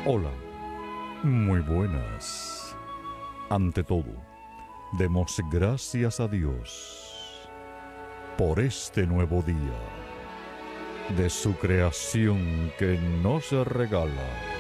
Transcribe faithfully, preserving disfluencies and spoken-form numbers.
Hola, muy buenas. Ante todo, demos gracias a Dios por este nuevo día de su creación que nos regala.